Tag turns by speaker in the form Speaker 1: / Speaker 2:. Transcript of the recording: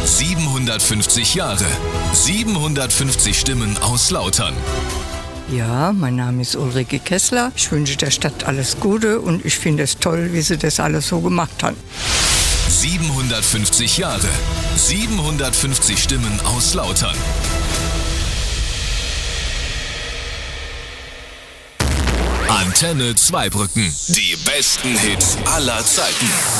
Speaker 1: 750 Jahre, 750 Stimmen aus Lautern.
Speaker 2: Ja, mein Name ist Ulrike Kessler. Ich wünsche der Stadt alles Gute und ich finde es toll, wie sie das alles so gemacht haben.
Speaker 1: 750 Jahre, 750 Stimmen aus Lautern. Antenne Zweibrücken. Die besten Hits aller Zeiten.